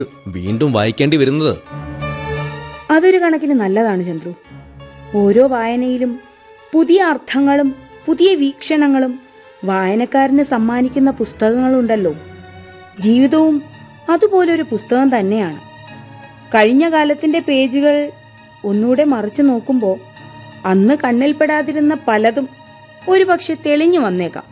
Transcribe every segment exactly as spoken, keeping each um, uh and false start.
വീണ്ടും വായിക്കേണ്ടി വരുന്നത്. അതൊരു കണക്കിന് നല്ലതാണ് ചന്ദ്രു. ഓരോ വായനയിലും പുതിയ അർത്ഥങ്ങളും പുതിയ വീക്ഷണങ്ങളും വായനക്കാരന് സമ്മാനിക്കുന്ന പുസ്തകങ്ങളുണ്ടല്ലോ. ജീവിതവും അതുപോലൊരു പുസ്തകം തന്നെയാണ്. കഴിഞ്ഞ കാലത്തിന്റെ പേജുകൾ ഒന്നുകൂടെ മറിച്ചു നോക്കുമ്പോൾ അന്ന് കണ്ണിൽപ്പെടാതിരുന്ന പലതും ഒരുപക്ഷെ തെളിഞ്ഞു വന്നേക്കാം.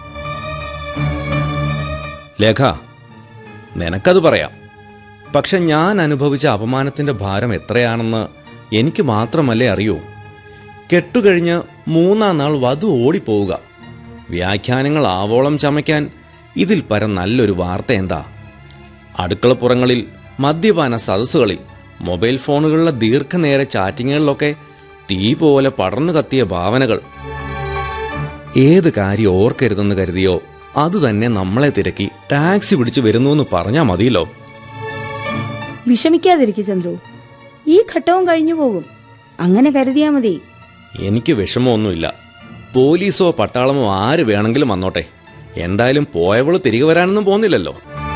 ലേഖ, നിനക്കത് പറയാം. പക്ഷെ ഞാൻ അനുഭവിച്ച അപമാനത്തിന്റെ ഭാരം എത്രയാണെന്ന് എനിക്ക് മാത്രമല്ലേ അറിയൂ. കെട്ടുകഴിഞ്ഞ് മൂന്നാം നാൾ വധു ഓടിപ്പോവുക. വ്യാഖ്യാനങ്ങൾ ആവോളം ചമയ്ക്കാൻ ഇതിൽ പരം നല്ലൊരു വാർത്ത എന്താ? അടുക്കളപ്പുറങ്ങളിൽ, മദ്യപാന സദസ്സുകളിൽ, മൊബൈൽ ഫോണുകളിലെ ദീർഘനേര ചാറ്റിങ്ങുകളിലൊക്കെ തീ പോലെ പടർന്നു കത്തിയ ഭാവനകൾ. ഏത് കാര്യം ഓർക്കരുതെന്ന് കരുതിയോ അതുതന്നെ നമ്മളെ തിരക്കി ടാക്സി പിടിച്ചു വരുന്നു പറഞ്ഞാൽ മതിയല്ലോ. വിഷമിക്കാതിരിക്കും ചന്ദ്രു, ഈ ഘട്ടവും കഴിഞ്ഞു പോകും. അങ്ങനെ കരുതിയാ മതി. എനിക്ക് വിഷമമൊന്നുമില്ല. പോലീസോ പട്ടാളമോ ആര് വേണമെങ്കിലും വന്നോട്ടെ. എന്തായാലും പോയവള് തിരികെ വരാനൊന്നും പോകുന്നില്ലല്ലോ.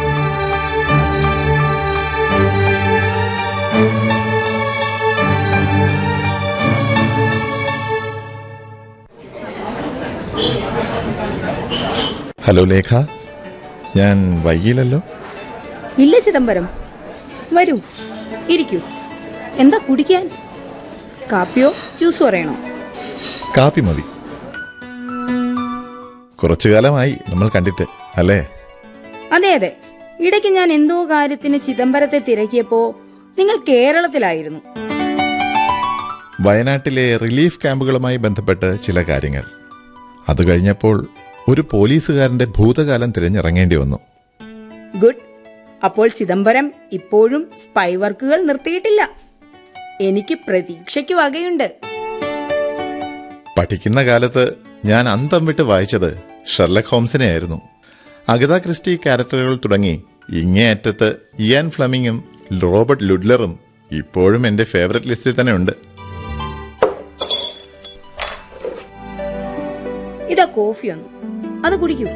ഹലോ ലേഖ, ഞാൻ വൈകിയില്ലല്ലോ? ഇല്ല ചിദംബരം, വരൂ, ഇരിക്കൂ. എന്താ കുടിക്കാൻ? കാപ്പിയോ ജ്യൂസ് പറയണോ? കാപ്പി മതി. കുറച്ചു കാലമായി നമ്മൾ കണ്ടിട്ട്, അല്ലേ? അതെ അതെ. ഇടയ്ക്ക് ഞാൻ എന്തോ കാര്യത്തിന് ചിദംബരത്തെ തിരക്കിയപ്പോ നിങ്ങൾ കേരളത്തിലായിരുന്നു. വയനാട്ടിലെ റിലീഫ് ക്യാമ്പുകളുമായി ബന്ധപ്പെട്ട് ചില കാര്യങ്ങൾ. അത് കഴിഞ്ഞപ്പോൾ ഒരു പോലീസുകാരന്റെ ഭൂതകാലം തിരഞ്ഞിറങ്ങേണ്ടി വന്നു. ഗുഡ്. അപ്പോൾ ചിദംബരം ഇപ്പോഴും സ്പൈ വർക്കുകൾ നിർത്തിയിട്ടില്ല. എനിക്ക് പ്രതീക്ഷയ്ക്ക് വകയുണ്ട്. പഠിക്കുന്ന കാലത്ത് ഞാൻ അന്തം വിട്ട് വായിച്ചത് ഷെർലക് ഹോംസിനെ ആയിരുന്നു. അഗത ക്രിസ്റ്റി ക്യാരക്ടറുകൾ തുടങ്ങി ഇങ്ങേയറ്റത്ത് ഇയാൻ ഫ്ലെമിങ്ങും റോബർട്ട് ലുഡ്ലറും ഇപ്പോഴും എന്റെ ഫേവറേറ്റ് ലിസ്റ്റിൽ തന്നെ ഉണ്ട്. ഇതാ കോഫി ഒന്ന്, അത് കുടിക്കൂ.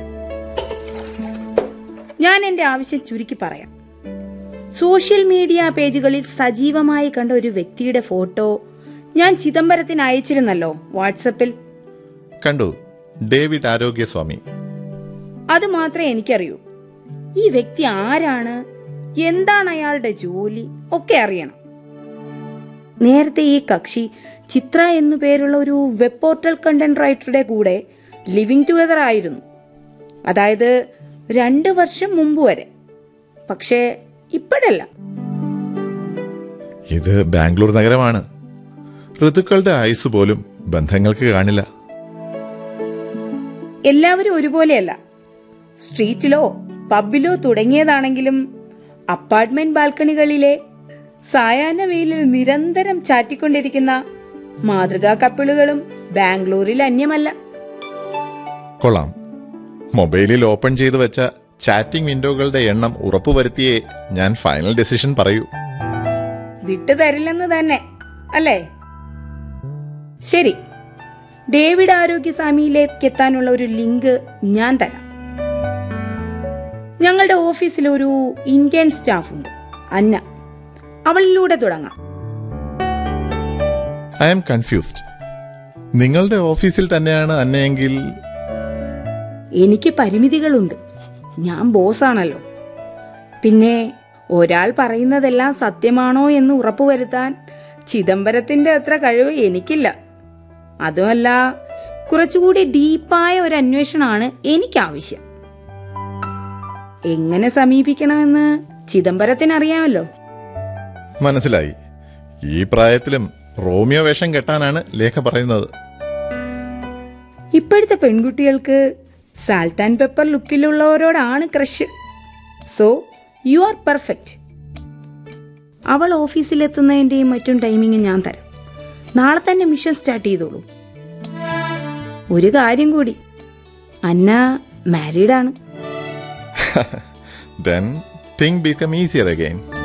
ഞാൻ എന്റെ ആവശ്യം ചുരുക്കി പറയാം. സോഷ്യൽ മീഡിയ പേജുകളിൽ സജീവമായി കണ്ട ഒരു വ്യക്തിയുടെ ഫോട്ടോ ഞാൻ ചിദംബരത്തിന് അയച്ചിരുന്നല്ലോ വാട്സപ്പിൽ. കണ്ടു. ഡേവിഡ് ആരോഗ്യസ്വാമി. അത് മാത്രമേ എനിക്കറിയൂ. ഈ വ്യക്തി ആരാണ്, എന്താണ് അയാളുടെ ജോലി ഒക്കെ അറിയണം. നേരത്തെ ഈ കക്ഷി ചിത്ര എന്നു പേരുള്ള ഒരു വെബ് പോർട്ടൽ കണ്ടന്റ് റൈറ്ററുടെ കൂടെ ലിവിംഗ് ടുഗദർ ആയിരുന്നു. അതായത് രണ്ടു വർഷം മുമ്പ് വരെ. പക്ഷേ ഇപ്പോഴല്ല. ഇത് ബാംഗ്ലൂർ നഗരമാണ്. ഋതുക്കളുടെ ആയുസ് പോലും ബന്ധങ്ങൾക്ക് കാണില്ല. എല്ലാവരും ഒരുപോലെയല്ല. സ്ട്രീറ്റിലോ പബ്ബിലോ തുടങ്ങിയതാണെങ്കിലും അപ്പാർട്ട്മെന്റ് ബാൽക്കണികളിലെ സായാഹ്ന വെയിലിൽ നിരന്തരം ചാറ്റിക്കൊണ്ടിരിക്കുന്ന മാതൃകാ കപ്പിളുകളും ബാംഗ്ലൂരിൽ അന്യമല്ല. കൊള്ളാം. മൊബൈലിൽ ഓപ്പൺ ചെയ്തു വെച്ച ചാറ്റിംഗ് വിൻഡോകളുടെ എണ്ണം ഉറപ്പുവരുത്തിയേ ഞാൻ ഫൈനൽ ഡിസിഷൻ പറയൂ. വിട്ടുതരില്ലെന്ന് തന്നെ അല്ലേ? ശരി, ഡേവിഡ് ആരോഗ്യസ്വാമിയിലേക്ക് എത്താനുള്ള ഒരു ലിങ്ക് ഞാൻ തരാം. ഞങ്ങളുടെ ഓഫീസിൽ ഒരു ഇന്ത്യൻ സ്റ്റാഫ് ഉണ്ട്, അന്ന. അവളിലൂടെ തുടങ്ങാം. I am confused. നിങ്ങളുടെ ഓഫീസിൽ തന്നെയാണ് അന്നയെങ്കിൽ? എനിക്ക് പരിമിതികളുണ്ട്. ഞാൻ ബോസാണല്ലോ. പിന്നെ ഒരാൾ പറയുന്നതെല്ലാം സത്യമാണോ എന്ന് ഉറപ്പുവരുത്താൻ ചിദംബരത്തിന്റെ അത്ര കഴിവ് എനിക്കില്ല. അതുമല്ല, കുറച്ചുകൂടി ഡീപ്പായ ഒരു അന്വേഷണമാണ് എനിക്കാവശ്യം. എങ്ങനെ സമീപിക്കണമെന്ന് ചിദംബരത്തിന് അറിയാമല്ലോ. മനസ്സിലായി. ഈ പ്രായത്തിലും റോമിയോ വേഷം കെട്ടാനാണ് ലേഖ പറയുന്നത്. ഇപ്പോഴത്തെ പെൺകുട്ടികൾക്ക് salt and pepper ലുക്കിലുള്ളവരോടാണ് crush. So you are perfect. അവൾ ഓഫീസിലെത്തുന്നതിന്റെയും മറ്റും ടൈമിങ് ഞാൻ തരാം. നാളെ തന്നെ മിഷൻ സ്റ്റാർട്ട് ചെയ്തോളൂ. ഒരു കാര്യം കൂടി, അന്ന മാരീഡ് ആണ്. Then things become easier again.